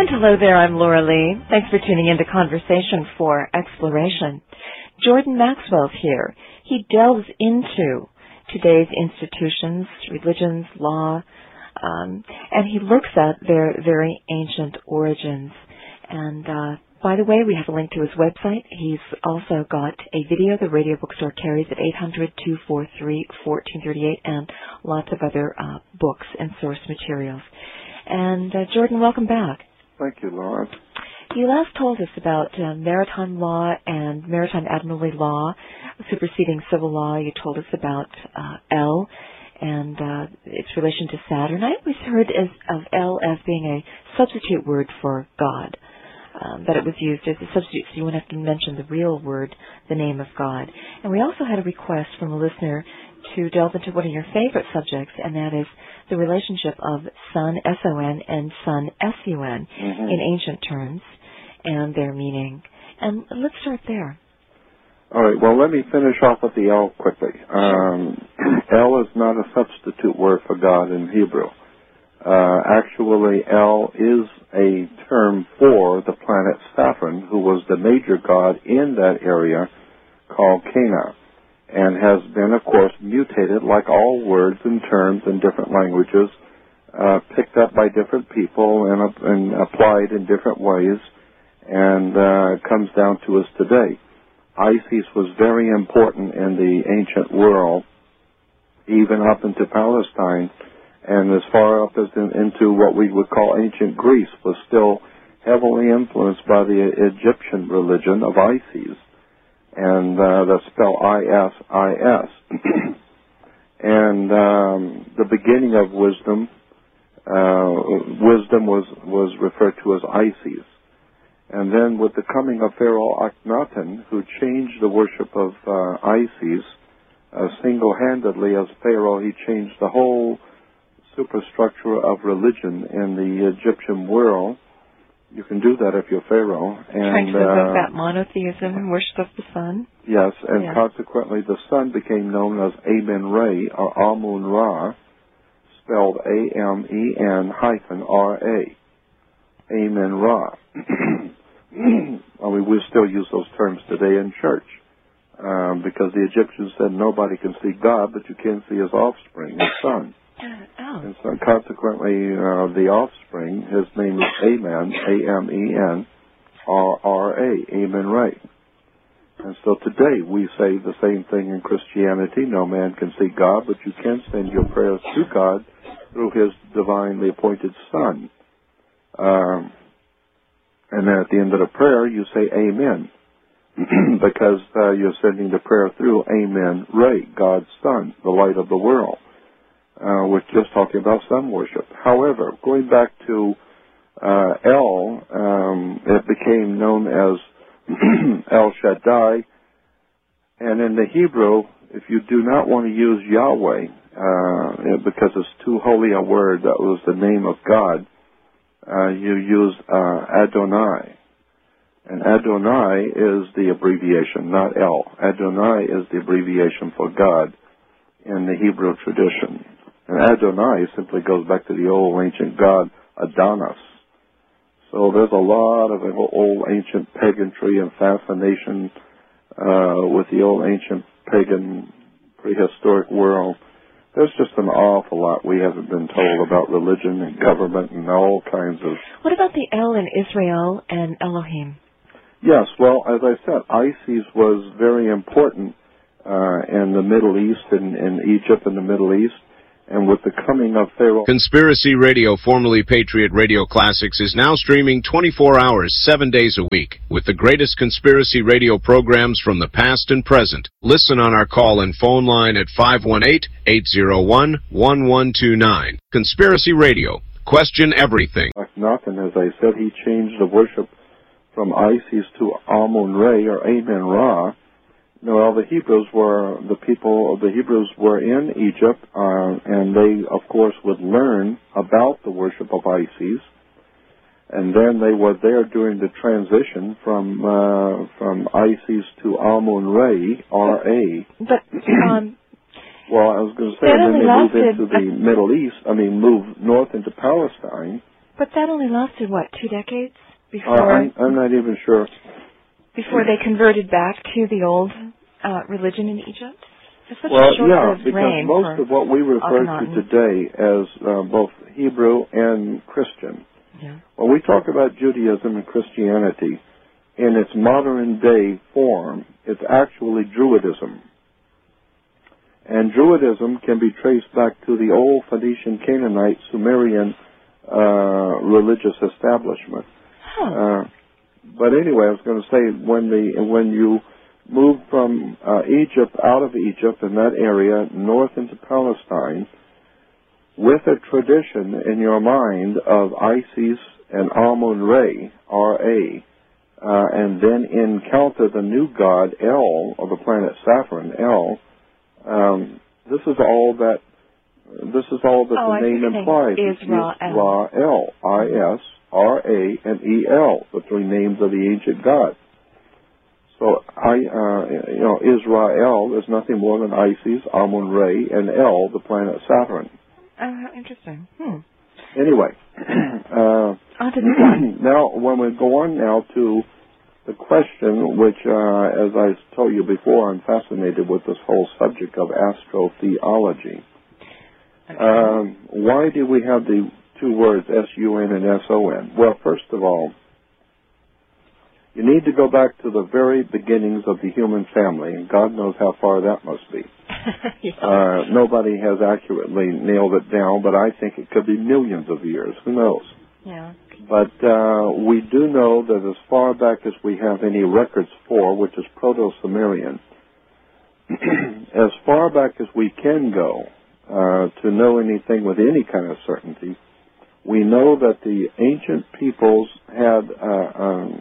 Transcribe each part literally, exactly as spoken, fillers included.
And hello there, I'm Laura Lee. Thanks for tuning in to Conversation for Exploration. Jordan Maxwell's here. He delves into today's institutions, religions, law, um, and he looks at their very ancient origins. And uh, by the way, we have a link to his website. He's also got a video the Radio Bookstore carries at eight hundred, two four three, one four three eight and lots of other uh, books and source materials. And uh, Jordan, welcome back. Thank you, Laura. You last told us about uh, maritime law and maritime admiralty law superseding civil law. You told us about uh, El and uh, its relation to Saturn. I always heard as, of El as being a substitute word for God, um, that it was used as a substitute, so you wouldn't have to mention the real word, the name of God. And we also had a request from a listener to delve into one of your favorite subjects, and that is the relationship of sun, S O N, and sun, S U N, mm-hmm. in ancient terms, and their meaning. And let's start there. All right, well, let me finish off with the El quickly. Um, El is not a substitute word for God in Hebrew. Uh, actually, El is a term for the planet Saturn, who was the major god in that area called Cana, and has been, of course, mutated like all words and terms in different languages, uh, picked up by different people and, uh, and applied in different ways, and uh, comes down to us today. Isis was very important in the ancient world, even up into Palestine, and as far up as in, into what we would call ancient Greece, was still heavily influenced by the Egyptian religion of Isis. And uh, that's spelled I S I S. And um, the beginning of wisdom, uh, wisdom was, was referred to as Isis. And then with the coming of Pharaoh Akhenaten, who changed the worship of uh, Isis, uh, single-handedly as Pharaoh, he changed the whole superstructure of religion in the Egyptian world. You can do that if you're Pharaoh. And, Trying to evoke uh, that monotheism and worship of the sun. Yes, and yeah. consequently the sun became known as Amen-Re, or Amun-Ra, spelled A M E N hyphen R A. Amen-Ra. I mean, we still use those terms today in church, um, because the Egyptians said nobody can see God, but you can see his offspring, his son. Oh. And so consequently, uh, the offspring, his name is Amen, A M E N R R A, Amen-Re. And so today we say the same thing in Christianity. No man can see God, but you can send your prayers to God through his divinely appointed Son. Um, and then at the end of the prayer, you say Amen, because uh, you're sending the prayer through Amen-Re, God's Son, the light of the world. Uh, we're just talking about sun worship. However, going back to uh, El, um, it became known as El Shaddai, and in the Hebrew, if you do not want to use Yahweh, uh, because it's too holy a word, that was the name of God, uh, you use uh, Adonai. And Adonai is the abbreviation, not El. Adonai is the abbreviation for God in the Hebrew tradition. And Adonai simply goes back to the old ancient god Adonis. So there's a lot of old ancient paganry and fascination uh, with the old ancient pagan prehistoric world. There's just an awful lot we haven't been told about religion and government and all kinds of... What about the El in Israel and Elohim? Yes, well, as I said, Isis was very important uh, in the Middle East, in, in Egypt and the Middle East. And with the coming of Pharaoh... Conspiracy Radio, formerly Patriot Radio Classics, is now streaming twenty-four hours, seven days a week, with the greatest conspiracy radio programs from the past and present. Listen on our call and phone line at five one eight, eight zero one, one one two nine. Conspiracy Radio. Question everything. Akhenaten, as I said, he changed the worship from Isis to Amun-Re, or Amen-Ra. Well, the Hebrews were, the people of the Hebrews were in Egypt, uh, and they, of course, would learn about the worship of Isis. And then they were there during the transition from uh, from Isis to Amun-Re, R A. But, um... well, I was going to say, and then they moved into the Middle East, I mean, moved north into Palestine, But that only lasted, what, two decades? Before, uh, I'm, I'm not even sure. Before they converted back to the old uh, religion in Egypt? It's such well, a short yeah, because most of what we refer Akhenaten. to today as uh, both Hebrew and Christian, yeah. when we talk about Judaism and Christianity in its modern day form, it's actually Druidism. And Druidism can be traced back to the old Phoenician, Canaanite, Sumerian uh, religious establishment. Huh. Uh, but anyway, I was going to say, when the when you move from uh, Egypt, out of Egypt in that area, north into Palestine, with a tradition in your mind of Isis and Amun-Re, R A, uh, and then encounter the new god, El, of the planet Saturn, El, um, this is all that this is all that oh, the I name implies. Israel. I S R A and E L, the three names of the ancient god. So, I, uh, you know, Israel is nothing more than Isis, Amun-Re, and El, the planet Saturn. Oh, how interesting. Hmm. Anyway, uh, on to the now when we go on now to the question, which, uh, as I told you before, I'm fascinated with this whole subject of astrotheology. Okay. Um, why do we have the two words S U N and S O N? Well, first of all, you need to go back to the very beginnings of the human family, and God knows how far that must be. yeah. uh, nobody has accurately nailed it down, but I think it could be millions of years. Who knows? Yeah. But uh, we do know that as far back as we have any records for, which is Proto-Sumerian, as far back as we can go uh, to know anything with any kind of certainty, we know that the ancient peoples had uh, um,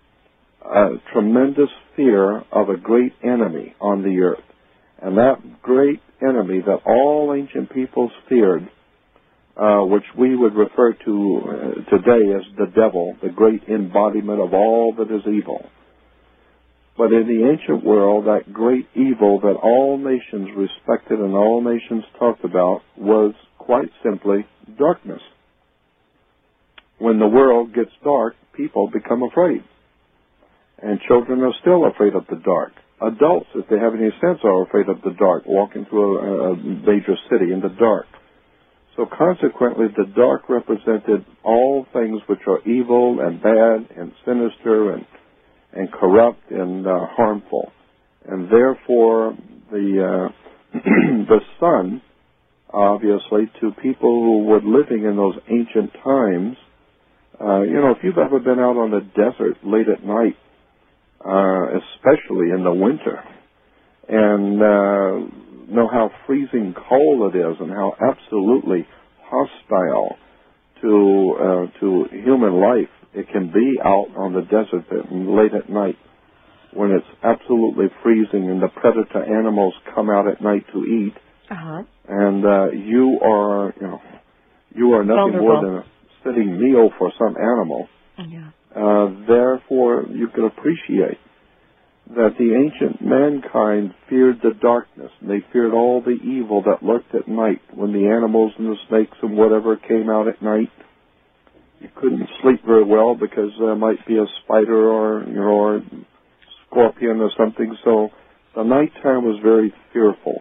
a tremendous fear of a great enemy on the earth. And that great enemy that all ancient peoples feared, uh, which we would refer to uh, today as the devil, the great embodiment of all that is evil. But in the ancient world, that great evil that all nations respected and all nations talked about was quite simply darkness. When the world gets dark, people become afraid. And children are still afraid of the dark. Adults, if they have any sense, are afraid of the dark, walking through a, a major city in the dark. So consequently, the dark represented all things which are evil and bad and sinister and, and corrupt and uh, harmful. And therefore, the, uh, the sun, obviously, to people who were living in those ancient times, uh, you know, if you've ever been out on the desert late at night, Uh, especially in the winter, and uh, know how freezing cold it is and how absolutely hostile to uh, to human life it can be out on the desert late at night when it's absolutely freezing and the predator animals come out at night to eat, uh-huh. and uh, you are you know you are nothing Vulnerable. more than a sitting meal for some animal. Yeah. Uh, therefore, you can appreciate that the ancient mankind feared the darkness, and they feared all the evil that lurked at night when the animals and the snakes and whatever came out at night. You couldn't sleep very well because there might be a spider or, you know, or scorpion or something, so the nighttime was very fearful.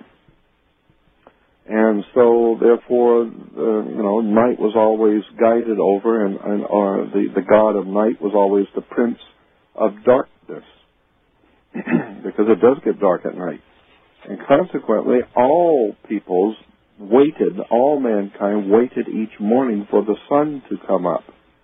And so, therefore, uh, you know, night was always guided over, and, and or the, the god of night was always the prince of darkness, because it does get dark at night. And consequently, all peoples waited, all mankind waited each morning for the sun to come up.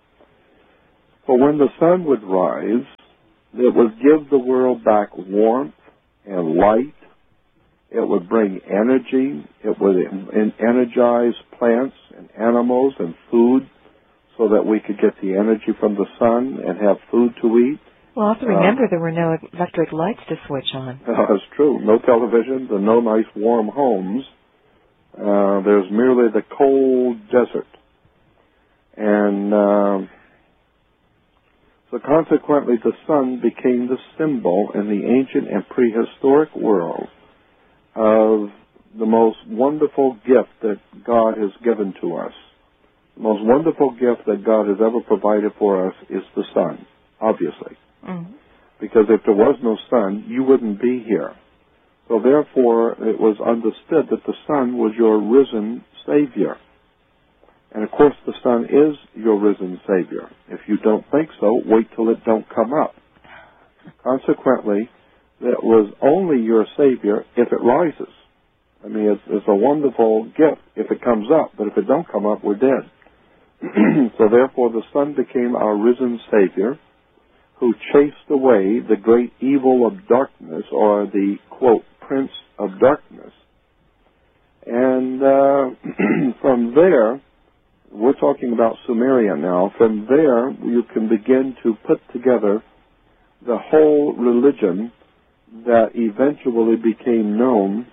For when the sun would rise, it would give the world back warmth and light. It would bring energy. It would energize plants and animals and food so that we could get the energy from the sun and have food to eat. Well, also remember uh, there were no electric lights to switch on. Uh, that's true. No televisions and no nice warm homes. Uh, there's merely the cold desert. And uh, so consequently the sun became the symbol in the ancient and prehistoric world of the most wonderful gift that God has given to us, The most wonderful gift that God has ever provided for us is the sun, obviously. Mm-hmm. Because if there was no sun, you wouldn't be here. So therefore, it was understood that the sun was your risen Savior. And of course, the sun is your risen Savior. If you don't think so, wait till it don't come up. Consequently, it was only your Savior if it rises. I mean, it's, it's a wonderful gift if it comes up, but if it don't come up, we're dead. So therefore, the sun became our risen Savior, who chased away the great evil of darkness, or the, quote, prince of darkness. And uh, from there, we're talking about Sumeria now, from there you can begin to put together the whole religion that eventually became known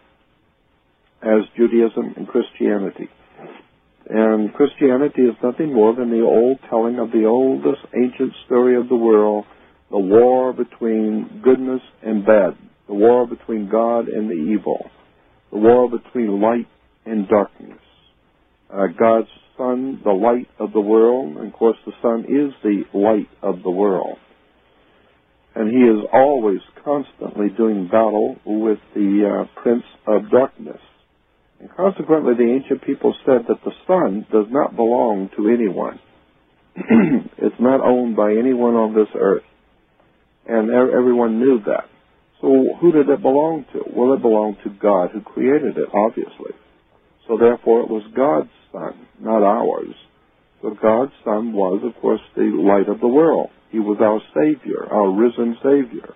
as Judaism and Christianity. And Christianity is nothing more than the old telling of the oldest ancient story of the world, the war between goodness and bad, the war between God and the evil, the war between light and darkness. Uh, God's Son, the light of the world, and of course the Son is the light of the world. And he is always constantly doing battle with the uh, prince of darkness. And consequently, the ancient people said that the sun does not belong to anyone. It's not owned by anyone on this earth. And everyone knew that. So who did it belong to? Well, it belonged to God, who created it, obviously. So therefore, it was God's sun, not ours. So God's Son was, of course, the light of the world. He was our Savior, our risen Savior.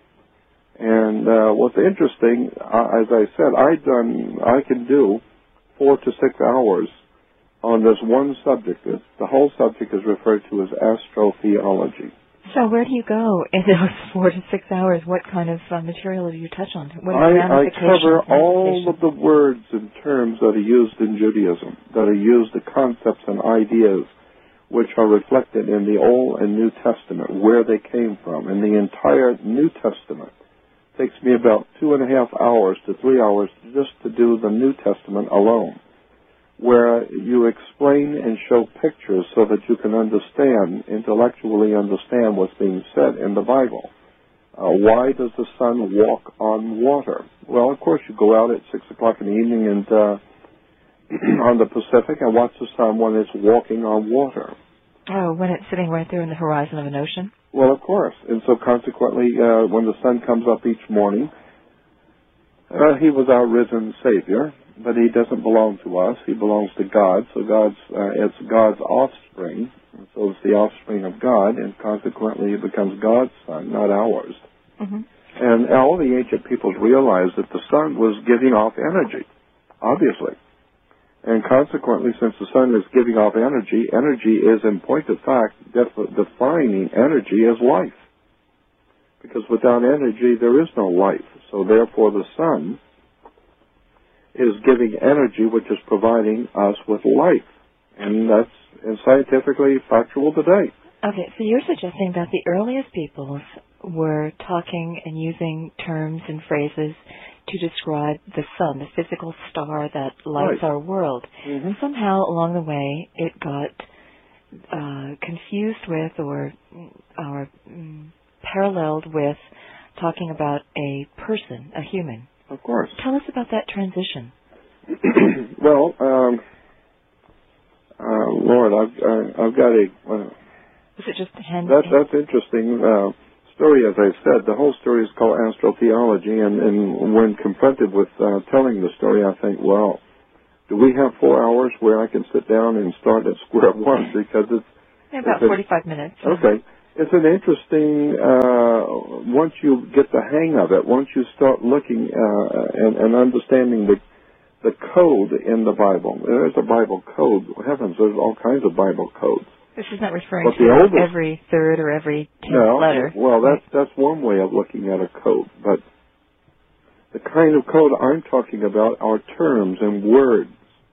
And uh, what's interesting, uh, as I said, I done, I can do four to six hours on this one subject. The whole subject is referred to as astrotheology. So where do you go in those four to six hours? What kind of uh, material do you touch on? What I, I cover all of the words and terms that are used in Judaism, that are used, the concepts and ideas which are reflected in the Old and New Testament, where they came from. And the entire New Testament takes me about two and a half hours to three hours just to do the New Testament alone, where you explain and show pictures so that you can understand, intellectually understand what's being said in the Bible. Uh, why does the sun walk on water? Well, of course, you go out at six o'clock in the evening and uh, on the Pacific and watch the sun when it's walking on water. Oh, when it's sitting right there in the horizon of an ocean? Well, of course. And so consequently, uh, when the sun comes up each morning, uh, he was our risen Savior, but he doesn't belong to us. He belongs to God. So God's uh, it's God's offspring. And so it's the offspring of God, and consequently it becomes God's Son, not ours. Mm-hmm. And all the ancient peoples realized that the sun was giving off energy, obviously. And consequently, since the sun is giving off energy, energy is, in point of fact, def- defining energy as life. Because without energy, there is no life. So therefore, the sun is giving energy, which is providing us with life. And that's scientifically factual today. Okay, so you're suggesting that the earliest peoples were talking and using terms and phrases to describe the sun, the physical star that lights right. our world. Mm-hmm. Somehow along the way it got uh, confused with or, or um, paralleled with talking about a person, a human. Of course. Tell us about that transition. Well, um, uh, Lord, I've, uh, I've got a... Uh, Was it just hand? That, that's interesting. Uh, story, as I said, the whole story is called astrotheology, and, and when confronted with uh, telling the story, I think, well, do we have four hours where I can sit down and start at square one? Because it's... About it's forty-five minutes. Okay. It's an interesting, uh, once you get the hang of it, once you start looking uh, and, and understanding the the code in the Bible. There's a Bible code. Heavens, there's all kinds of Bible codes. This is not referring But to oldest, every third or every tenth no, letter. Well, that's, that's one way of looking at a code. But the kind of code I'm talking about are terms and words.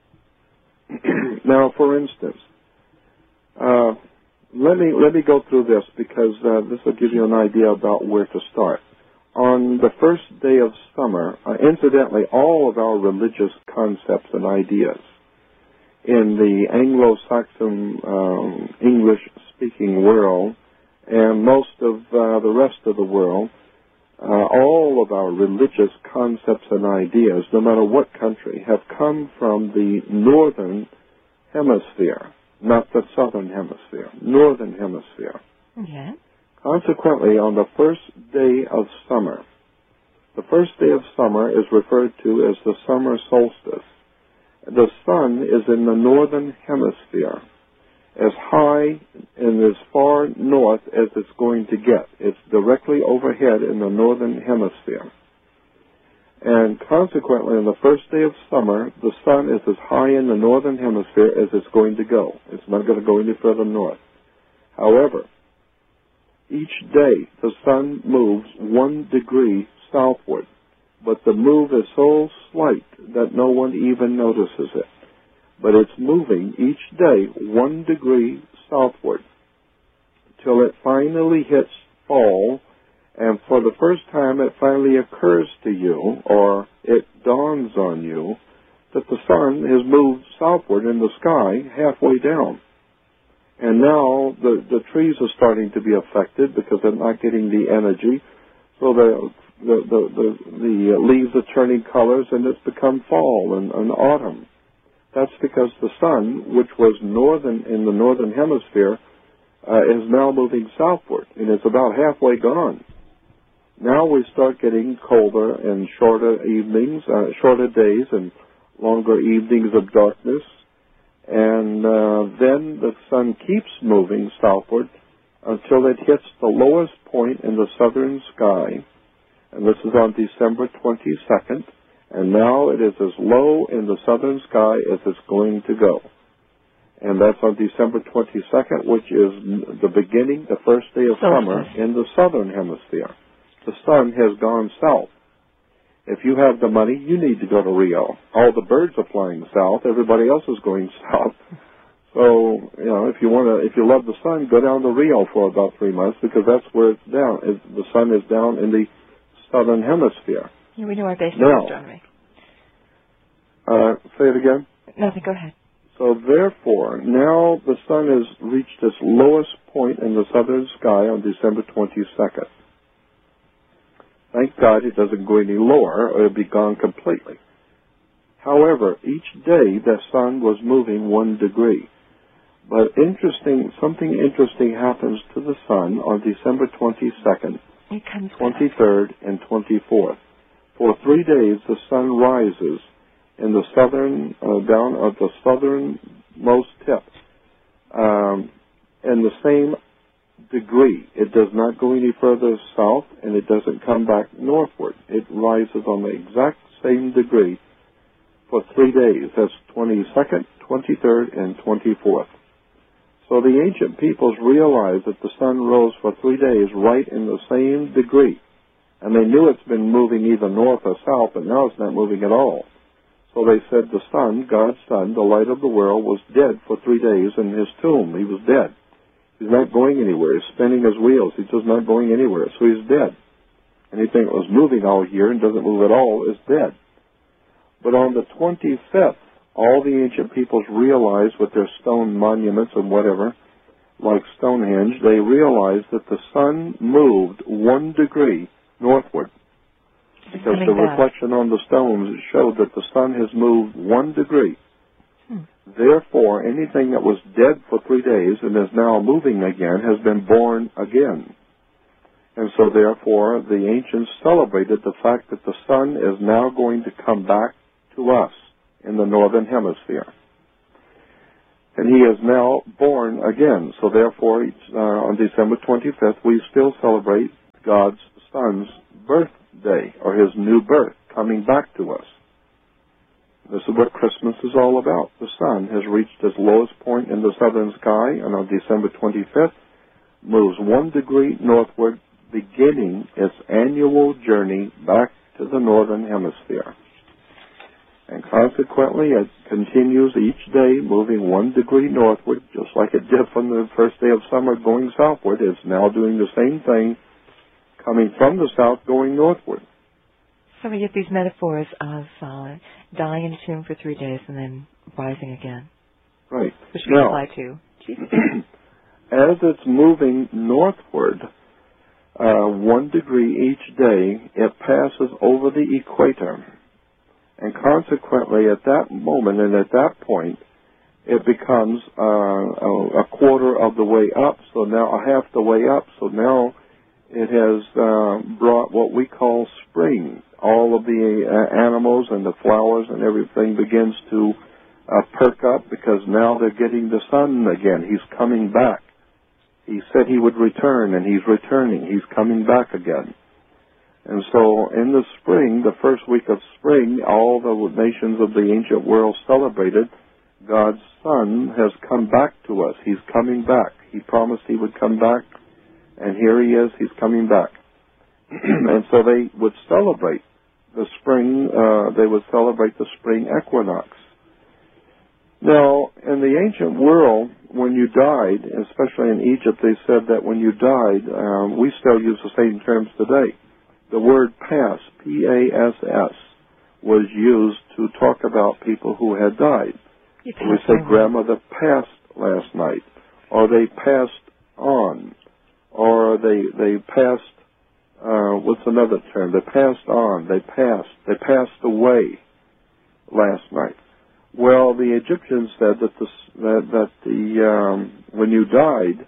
Now, for instance, uh, let me let me go through this because uh, this will give you an idea about where to start. On the first day of summer, uh, incidentally, all of our religious concepts and ideas in the Anglo-Saxon um, English-speaking world and most of uh, the rest of the world, uh, all of our religious concepts and ideas, no matter what country, have come from the northern hemisphere, not the southern hemisphere, northern hemisphere. Okay. Consequently, on the first day of summer, the first day of summer is referred to as the summer solstice. The sun is in the northern hemisphere, as high and as far north as it's going to get. It's directly overhead in the northern hemisphere. And consequently, on the first day of summer, the sun is as high in the northern hemisphere as it's going to go. It's not going to go any further north. However, each day the sun moves one degree southward, but the move is so slight that no one even notices it. But it's moving each day one degree southward till it finally hits fall, and for the first time it finally occurs to you, or it dawns on you, that the sun has moved southward in the sky halfway down. And now the, the trees are starting to be affected because they're not getting the energy, so the The, the, the, the leaves are turning colors, and it's become fall and, and autumn. That's because the sun, which was northern in the northern hemisphere, uh, is now moving southward, and it's about halfway gone. Now we start getting colder and shorter evenings, uh, shorter days, and longer evenings of darkness, and uh, then the sun keeps moving southward until it hits the lowest point in the southern sky. And this is on December twenty-second, and now it is as low in the southern sky as it's going to go. And that's on December twenty-second, which is the beginning, the first day of summer in the southern hemisphere. The sun has gone south. If you have the money, you need to go to Rio. All the birds are flying south. Everybody else is going south. So, you know, if you want to, if you love the sun, go down to Rio for about three months because that's where it's down. The sun is down in the southern hemisphere. Yeah, we know our basic now, astronomy. Uh, say it again. Nothing. Go ahead. So therefore, now the sun has reached its lowest point in the southern sky on December twenty-second. Thank God it doesn't go any lower, or it'll be gone completely. However, each day the sun was moving one degree. But interesting, something interesting happens to the sun on December twenty-second. It comes twenty-third and twenty-fourth. For three days, the sun rises in the southern, uh, down at the southernmost tip, um, in the same degree. It does not go any further south, and it doesn't come back northward. It rises on the exact same degree for three days. That's twenty-second, twenty-third, and twenty-fourth. So the ancient peoples realized that the sun rose for three days right in the same degree. And they knew it's been moving either north or south, but now it's not moving at all. So they said the sun, God's son, the light of the world, was dead for three days in his tomb. He was dead. He's not going anywhere. He's spinning his wheels. He's just not going anywhere. So he's dead. Anything that was moving all year and doesn't move at all is dead. But on the twenty-fifth, all the ancient peoples realized with their stone monuments and whatever, like Stonehenge, they realized that the sun moved one degree northward. Because the reflection on the stones showed that the sun has moved one degree. Hmm. Therefore, anything that was dead for three days and is now moving again has been born again. And so therefore, the ancients celebrated the fact that the sun is now going to come back to us in the northern hemisphere. And he is now born again. So therefore, uh, on December twenty-fifth, we still celebrate God's son's birthday, or his new birth, coming back to us. This is what Christmas is all about. The sun has reached its lowest point in the southern sky, and on December twenty-fifth, moves one degree northward, beginning its annual journey back to the northern hemisphere. And consequently, it continues each day moving one degree northward, just like it did from the first day of summer going southward. It's now doing the same thing, coming from the south, going northward. So we get these metaphors of uh, dying in a tomb for three days and then rising again. Right. Which we now, apply to Jesus. As it's moving northward, uh, one degree each day, it passes over the equator. And consequently, at that moment and at that point, it becomes uh, a, a quarter of the way up, so now a half the way up, so now it has uh, brought what we call spring. All of the uh, animals and the flowers and everything begins to uh, perk up because now they're getting the sun again. He's coming back. He said he would return, and he's returning. He's coming back again. And so in the spring, the first week of spring, all the nations of the ancient world celebrated God's Son has come back to us. He's coming back. He promised he would come back, and here he is. He's coming back. And so they would celebrate the spring, uh, they would celebrate the spring equinox. Now, in the ancient world, when you died, especially in Egypt, they said that when you died, um, we still use the same terms today. The word pass, P A S S, was used to talk about people who had died. We say grandmother passed last night, or they passed on, or they they passed, uh, what's another term? They passed on, they passed, they passed away last night. Well, the Egyptians said that the, that, that the um, when you died,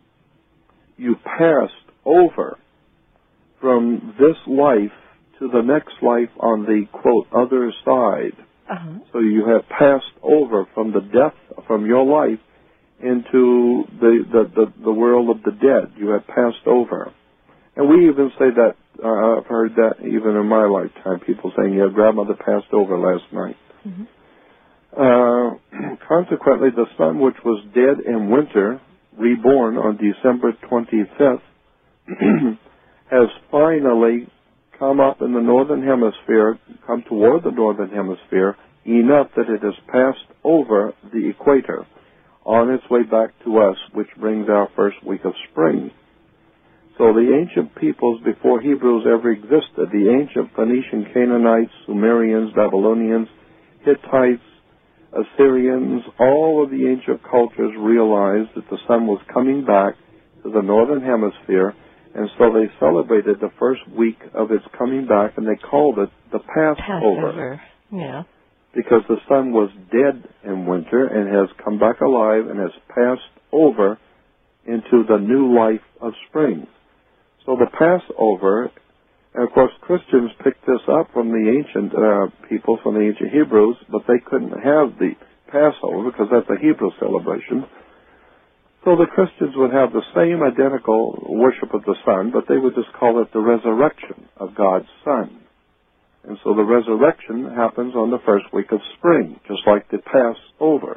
you passed over from this life to the next life on the, quote, other side. Uh-huh. So you have passed over from the death, from your life, into the, the, the, the world of the dead. You have passed over. And we even say that, uh, I've heard that even in my lifetime, people saying, yeah, grandmother passed over last night. Mm-hmm. Uh, consequently, the sun, which was dead in winter, reborn on December twenty-fifth, has finally come up in the northern hemisphere, come toward the northern hemisphere, enough that it has passed over the equator on its way back to us, which brings our first week of spring. So the ancient peoples, before Hebrews ever existed, the ancient Phoenician, Canaanites, Sumerians, Babylonians, Hittites, Assyrians, all of the ancient cultures realized that the sun was coming back to the northern hemisphere, and so they celebrated the first week of its coming back, and they called it the Passover. Passover, yeah. Because the sun was dead in winter and has come back alive and has passed over into the new life of spring. So the Passover, and of course Christians picked this up from the ancient uh, people, from the ancient Hebrews, but they couldn't have the Passover because that's a Hebrew celebration. So the Christians would have the same identical worship of the sun, but they would just call it the resurrection of God's Son. And so the resurrection happens on the first week of spring, just like the Passover.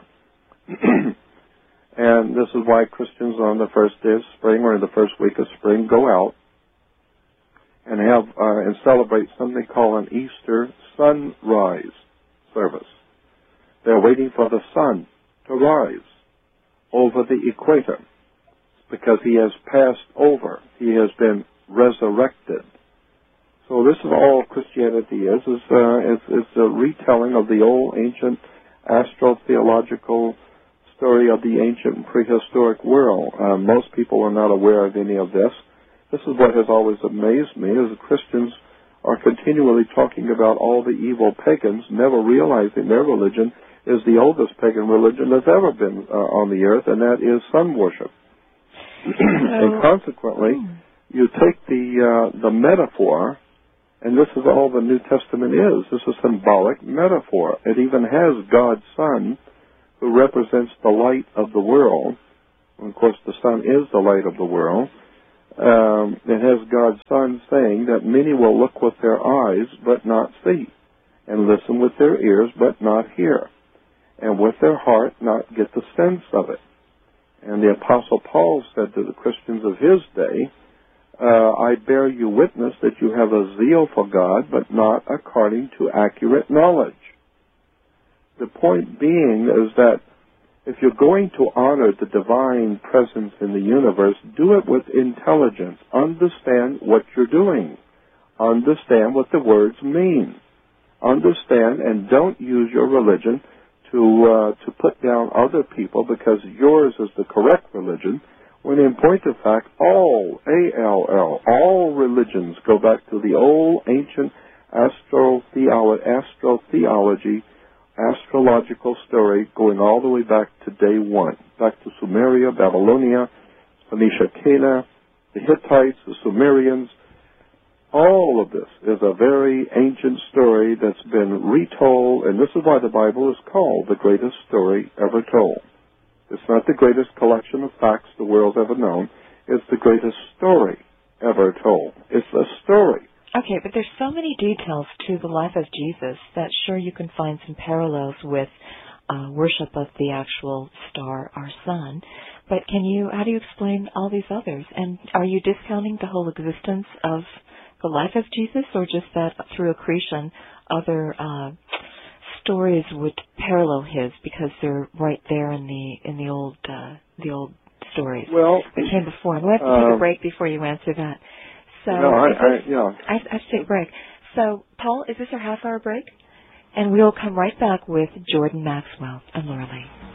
And this is why Christians on the first day of spring, or in the first week of spring, go out and have uh, and celebrate something called an Easter sunrise service. They're waiting for the sun to rise over the equator because he has passed over. He has been resurrected. So this is all Christianity is. Is uh, it's, it's a retelling of the old ancient astrotheological story of the ancient prehistoric world. Uh, most people are not aware of any of this. This is what has always amazed me, is that Christians are continually talking about all the evil pagans, never realizing their religion is the oldest pagan religion that's ever been uh, on the earth, and that is sun worship. And consequently, you take the uh, the metaphor, and this is all the New Testament is. This is symbolic metaphor. It even has God's Son, who represents the light of the world. And of course, the sun is the light of the world. Um, it has God's Son saying that many will look with their eyes but not see, and listen with their ears but not hear, and with their heart not get the sense of it. And the Apostle Paul said to the Christians of his day, uh, I bear you witness that you have a zeal for God, but not according to accurate knowledge. The point being is that if you're going to honor the divine presence in the universe, do it with intelligence. Understand what you're doing. Understand what the words mean. Understand, and don't use your religion to to uh, to put down other people because yours is the correct religion, when in point of fact, all, A L L, all religions go back to the old ancient astrotheology, astrotheology, astrological story going all the way back to day one, back to Sumeria, Babylonia, Phoenicia, Cana, the Hittites, the Sumerians. All of this is a very ancient story that's been retold, and this is why the Bible is called the greatest story ever told. It's not the greatest collection of facts the world's ever known. It's the greatest story ever told. It's a story. Okay, but there's so many details to the life of Jesus that sure you can find some parallels with uh, worship of the actual star, our sun. But can you, how do you explain all these others? And are you discounting the whole existence of the life of Jesus, or just that through accretion other uh, stories would parallel his because they're right there in the in the old uh, the old stories well, that came before? And we'll have to take uh, a break before you answer that. So no, I, this, I, yeah. I, I have to take a break. So, Paul, is this our half-hour break? And we'll come right back with Jordan Maxwell and Laura Lee.